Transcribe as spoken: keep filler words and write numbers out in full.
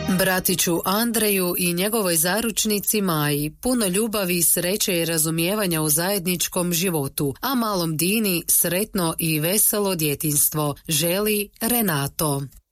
Bratiću Andreju i njegovoj zaručnici Maji puno ljubavi, sreće i razumijevanja u zajedničkom životu, a malom Dini sretno i veselo djetinjstvo želi Renato.